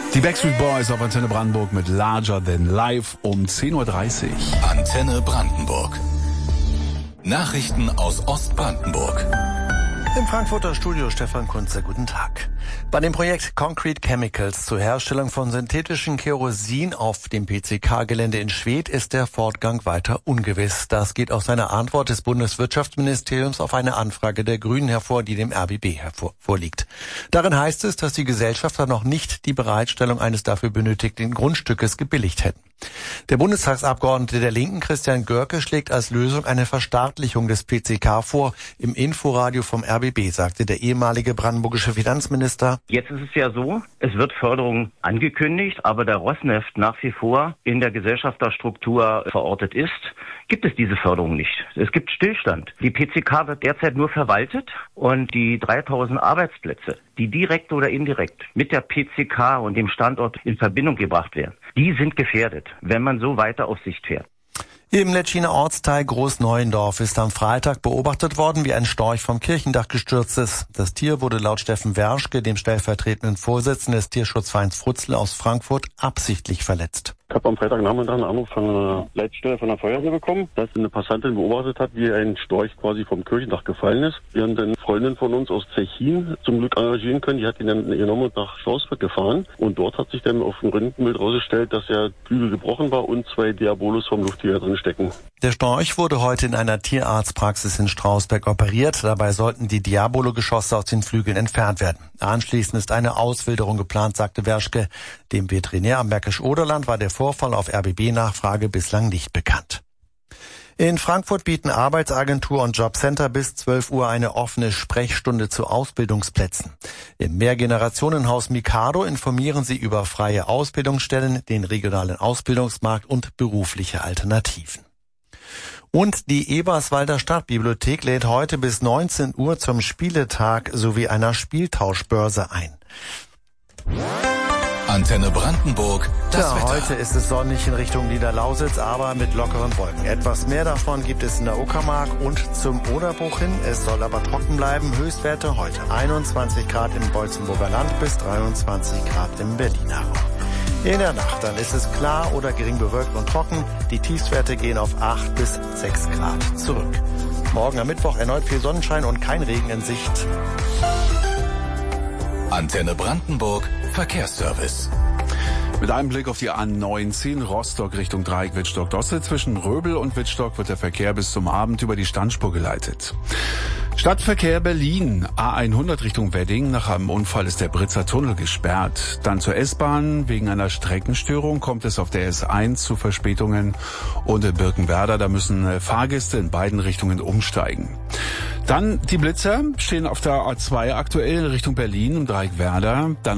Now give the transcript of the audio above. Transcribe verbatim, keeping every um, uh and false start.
Die Backstreet Boys auf Antenne Brandenburg mit Larger Than Life um zehn Uhr dreißig. Antenne Brandenburg. Nachrichten aus Ostbrandenburg. Im Frankfurter Studio Stefan Kunze, guten Tag. Bei dem Projekt Concrete Chemicals zur Herstellung von synthetischem Kerosin auf dem P C K-Gelände in Schwedt ist der Fortgang weiter ungewiss. Das geht aus einer Antwort des Bundeswirtschaftsministeriums auf eine Anfrage der Grünen hervor, die dem R B B hervor, vorliegt. Darin heißt es, dass die Gesellschafter noch nicht die Bereitstellung eines dafür benötigten Grundstückes gebilligt hätten. Der Bundestagsabgeordnete der Linken, Christian Görke, schlägt als Lösung eine Verstaatlichung des P C K vor. Im Inforadio vom R B B sagte der ehemalige brandenburgische Finanzminister: Jetzt ist es ja so, es wird Förderung angekündigt, aber da Rosneft nach wie vor in der Gesellschafterstruktur verortet ist, gibt es diese Förderung nicht. Es gibt Stillstand. Die P C K wird derzeit nur verwaltet und die dreitausend Arbeitsplätze, die direkt oder indirekt mit der P C K und dem Standort in Verbindung gebracht werden, die sind gefährdet, wenn man so weiter auf Sicht fährt. Im Letschiner Ortsteil Großneuendorf ist am Freitag beobachtet worden, wie ein Storch vom Kirchendach gestürzt ist. Das Tier wurde laut Steffen Werschke, dem stellvertretenden Vorsitzenden des Tierschutzvereins Frutzle aus Frankfurt, absichtlich verletzt. Ich habe am Freitagnachmittag einen Anruf von einer Leitstelle von der Feuerwehr bekommen, dass eine Passantin beobachtet hat, wie ein Storch quasi vom Kirchendach gefallen ist. Wir haben dann eine Freundin von uns aus Zechin zum Glück engagieren können. Die hat ihn dann genommen und nach Schlossberg gefahren. Und dort hat sich dann auf dem Röntgenbild herausgestellt, dass der Flügel gebrochen war und zwei Diabolos vom Luftgewehr drin stecken. Der Storch wurde heute in einer Tierarztpraxis in Strausberg operiert. Dabei sollten die Diabolo-Geschosse aus den Flügeln entfernt werden. Anschließend ist eine Auswilderung geplant, sagte Werschke. Dem Veterinär am Märkisch-Oderland war der Vorfall auf R B B-Nachfrage bislang nicht bekannt. In Frankfurt bieten Arbeitsagentur und Jobcenter bis zwölf Uhr eine offene Sprechstunde zu Ausbildungsplätzen. Im Mehrgenerationenhaus Mikado informieren sie über freie Ausbildungsstellen, den regionalen Ausbildungsmarkt und berufliche Alternativen. Und die Eberswalder Stadtbibliothek lädt heute bis neunzehn Uhr zum Spieletag sowie einer Spieltauschbörse ein. Antenne Brandenburg, das ja, Wetter. Heute ist es sonnig in Richtung Niederlausitz, aber mit lockeren Wolken. Etwas mehr davon gibt es in der Uckermark und zum Oderbruch hin. Es soll aber trocken bleiben. Höchstwerte heute einundzwanzig Grad im Beutzenburger Land bis dreiundzwanzig Grad im Berliner Raum. In der Nacht dann ist es klar oder gering bewölkt und trocken. Die Tiefstwerte gehen auf acht bis sechs Grad zurück. Morgen am Mittwoch erneut viel Sonnenschein und kein Regen in Sicht. Antenne Brandenburg, Verkehrsservice. Mit einem Blick auf die A neunzehn Rostock Richtung Dreieck Wittstock-Dosse. Zwischen Röbel und Wittstock wird der Verkehr bis zum Abend über die Standspur geleitet. Stadtverkehr Berlin, A hundert Richtung Wedding. Nach einem Unfall ist der Britzer Tunnel gesperrt. Dann zur S-Bahn. Wegen einer Streckenstörung kommt es auf der S eins zu Verspätungen. Und in Birkenwerder, da müssen Fahrgäste in beiden Richtungen umsteigen. Dann die Blitzer stehen auf der A zwei aktuell in Richtung Berlin im Dreieck Werder. Dann